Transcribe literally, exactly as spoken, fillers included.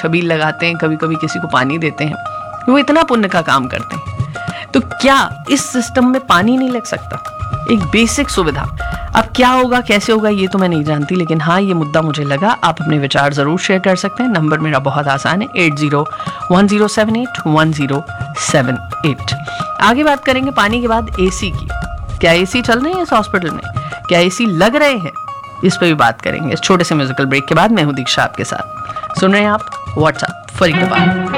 छबील लगाते हैं, कभी कभी किसी को पानी देते हैं, वो इतना पुण्य का काम करते हैं। तो क्या इस सिस्टम में पानी नहीं लग सकता? एक बेसिक सुविधा। अब क्या होगा, कैसे होगा, ये तो मैं नहीं जानती, लेकिन हाँ ये मुद्दा मुझे लगा। आप अपने विचार जरूर शेयर कर सकते हैं। नंबर मेरा बहुत आसान है, eight zero one zero seven eight one zero seven eight. आगे बात करेंगे पानी के बाद एसी की। क्या एसी चल रहे हैं इस हॉस्पिटल में? क्या एसी लग रहे हैं? इस पर भी बात करेंगे इस छोटे से म्यूजिकल ब्रेक के बाद। मैं हूं दीक्षा आपके साथ। सुन रहे हैं आप व्हाट्सएप फरीदाबाद।